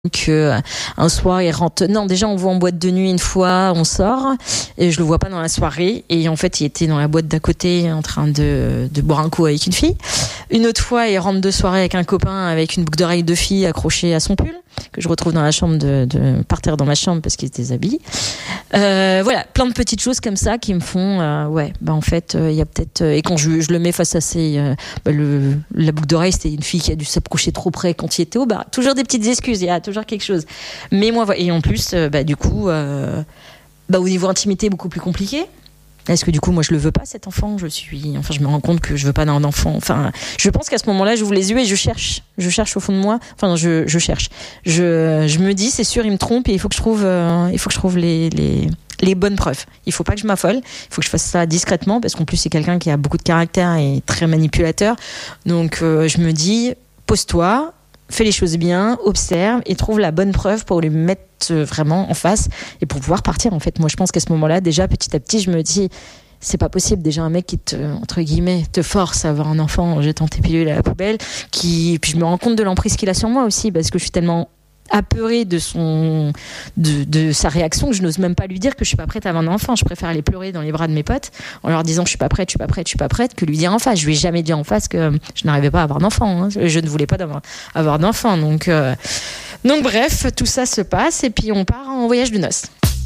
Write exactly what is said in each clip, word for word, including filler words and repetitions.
que un soir il rentre, non déjà on voit en boîte de nuit une fois, on sort et je le vois pas dans la soirée et en fait il était dans la boîte d'à côté en train de, de boire un coup avec une fille. Une autre fois il rentre de soirée avec un copain avec une boucle d'oreille de fille accrochée à son pull que je retrouve dans la chambre de, de par terre dans ma chambre parce qu'il se déshabille. Euh, voilà, plein de petites choses comme ça qui me font euh, ouais bah en fait il euh, y a peut-être euh, et quand je, je le mets face à ces euh, bah, le la boucle d'oreille c'était une fille qui a dû s'approcher trop près quand il était au bar. Toujours des petites excuses, il y a toujours quelque chose. Mais moi et en plus euh, bah du coup euh, bah au niveau intimité beaucoup plus compliqué. Est-ce que du coup moi je le veux pas cet enfant, je suis enfin je me rends compte que je veux pas d'un enfant, enfin je pense qu'à ce moment-là j'ouvre les yeux et je cherche je cherche au fond de moi, enfin je je cherche je je me dis c'est sûr il me trompe et il faut que je trouve euh, il faut que je trouve les les les bonnes preuves. Il faut pas que je m'affole, il faut que je fasse ça discrètement parce qu'en plus c'est quelqu'un qui a beaucoup de caractère et très manipulateur. Donc euh, je me dis pose-toi, fais les choses bien, observe et trouve la bonne preuve pour lui mettre vraiment en face et pour pouvoir partir en fait. Moi je pense qu'à ce moment-là déjà petit à petit je me dis c'est pas possible déjà un mec qui te entre guillemets te force à avoir un enfant en jetant tes pilules à la poubelle, qui puis je me rends compte de l'emprise qu'il a sur moi aussi parce que je suis tellement apeurée de son de, de sa réaction que je n'ose même pas lui dire que je suis pas prête à avoir un enfant. Je préfère aller pleurer dans les bras de mes potes en leur disant que je suis pas prête, je suis pas prête, je suis pas prête que lui dire en face. Je lui ai jamais dit en face que je n'arrivais pas à avoir d'enfant, hein. Je ne voulais pas d'avoir, avoir d'enfant. Donc euh, donc bref, tout ça se passe et puis on part en voyage de noces.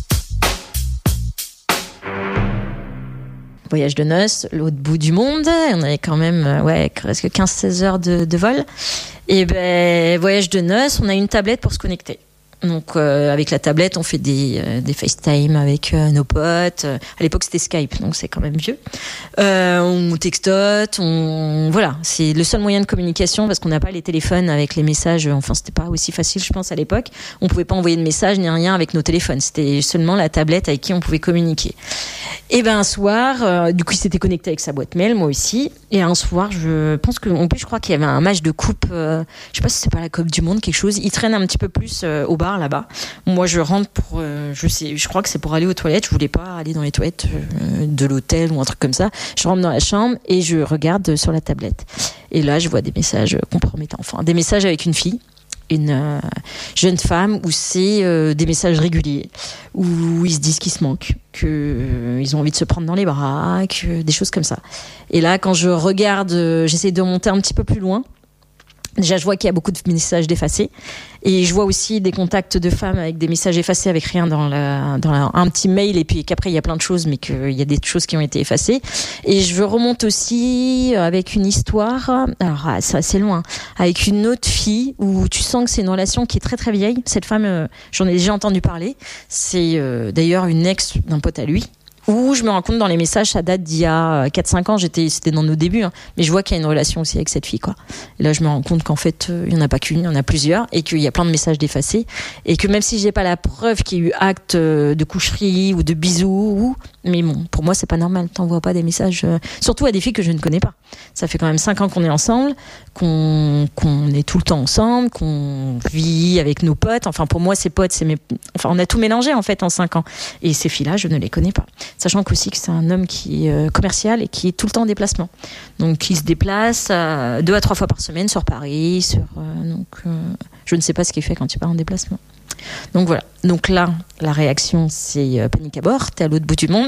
Voyage de noces, l'autre bout du monde. On avait quand même ouais, presque quinze seize heures de, de vol. Et ben, voyage de noces, on a une tablette pour se connecter. Donc euh, avec la tablette, on fait des, euh, des FaceTime avec euh, nos potes. À l'époque, c'était Skype, donc c'est quand même vieux. Euh, on textote, on voilà, c'est le seul moyen de communication parce qu'on n'a pas les téléphones avec les messages. Enfin, c'était pas aussi facile, je pense, à l'époque. On pouvait pas envoyer de messages ni rien avec nos téléphones. C'était seulement la tablette avec qui on pouvait communiquer. Et ben un soir, euh, du coup, il s'était connecté avec sa boîte mail, moi aussi. Et un soir, je pense que, en plus, je crois qu'il y avait un match de coupe. Euh, je sais pas si c'est pas la Coupe du Monde, quelque chose. Il traîne un petit peu plus euh, au bar là-bas. Moi, je rentre pour, euh, je sais, je crois que c'est pour aller aux toilettes. Je voulais pas aller dans les toilettes euh, de l'hôtel ou un truc comme ça. Je rentre dans la chambre et je regarde sur la tablette. Et là, je vois des messages compromettants. Enfin, des messages avec une fille. Une euh, jeune femme où c'est euh, des messages réguliers où ils se disent qu'ils se manquent, que euh, ils ont envie de se prendre dans les bras, que des choses comme ça. Et là, quand je regarde, euh, j'essaie de monter un petit peu plus loin. Déjà, je vois qu'il y a beaucoup de messages d'effacés. Et je vois aussi des contacts de femmes avec des messages effacés avec rien dans, la, dans la, un petit mail. Et puis qu'après, il y a plein de choses, mais qu'il y a des choses qui ont été effacées. Et je remonte aussi avec une histoire, alors c'est assez loin, avec une autre fille où tu sens que c'est une relation qui est très très vieille. Cette femme, euh, j'en ai déjà entendu parler. C'est euh, d'ailleurs une ex d'un pote à lui. Où je me rends compte dans les messages, ça date d'il y a quatre cinq ans, j'étais, c'était dans nos débuts, hein, mais je vois qu'il y a une relation aussi avec cette fille, quoi. Et là, je me rends compte qu'en fait, euh, il n'y en a pas qu'une, il y en a plusieurs, et qu'il y a plein de messages d'effacés, et que même si j'ai pas la preuve qu'il y a eu acte euh, de coucherie ou de bisous, ou, mais bon, pour moi, c'est pas normal, t'envoies pas des messages, euh, surtout à des filles que je ne connais pas. Ça fait quand même cinq ans qu'on est ensemble, qu'on, qu'on est tout le temps ensemble, qu'on vit avec nos potes, enfin, pour moi, ces potes, c'est mes, enfin, on a tout mélangé, en fait, en cinq ans. Et ces filles-là, je ne les connais pas. Sachant qu'aussi que c'est un homme qui est euh, commercial et qui est tout le temps en déplacement. Donc, qui se déplace euh, deux à trois fois par semaine sur Paris. Sur, euh, donc, euh, je ne sais pas ce qu'il fait quand il part en déplacement. Donc voilà. Donc là, la réaction, c'est euh, panique à bord. T'es à l'autre bout du monde.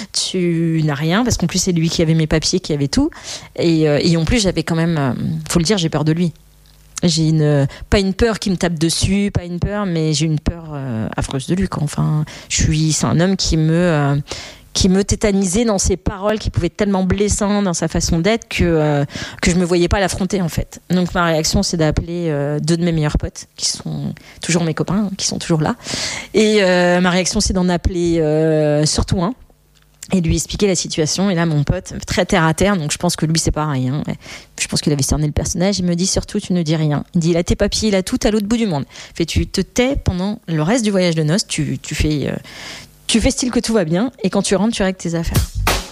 Tu n'as rien parce qu'en plus, c'est lui qui avait mes papiers, qui avait tout. Et, euh, et en plus, j'avais quand même, euh, faut le dire, j'ai peur de lui. J'ai une pas une peur qui me tape dessus, pas une peur, mais j'ai une peur euh, affreuse de lui, quoi. Enfin, je suis, c'est un homme qui me euh, qui me tétanisait dans ses paroles, qui pouvait être tellement blessant dans sa façon d'être que euh, que je me voyais pas l'affronter en fait. Donc ma réaction, c'est d'appeler euh, deux de mes meilleurs potes, qui sont toujours mes copains, qui sont toujours là. Et euh, ma réaction, c'est d'en appeler euh, surtout un. Et lui expliquer la situation. Et là, mon pote, très terre à terre, donc je pense que lui, c'est pareil, hein. Je pense qu'il avait cerné le personnage. Il me dit surtout, tu ne dis rien. Il dit, il a tes papiers, il a tout à l'autre bout du monde. Il fait, tu te tais pendant le reste du voyage de noces. Tu, tu fais, euh, tu fais style que tout va bien. Et quand tu rentres, tu règles tes affaires.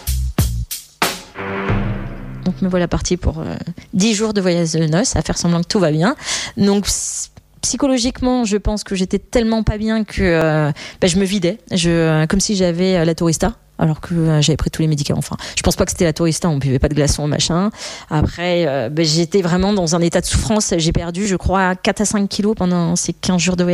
Donc me voilà partie pour euh, dix jours de voyage de noces, à faire semblant que tout va bien. Donc psychologiquement, je pense que j'étais tellement pas bien que euh, bah, je me vidais, je, comme si j'avais euh, la tourista. alors que euh, j'avais pris tous les médicaments. Enfin, je pense pas que c'était la tourista, on buvait pas de glaçons, machin. Après, euh, ben, j'étais vraiment dans un état de souffrance. J'ai perdu, je crois, quatre à cinq kilos pendant ces quinze jours de voyage.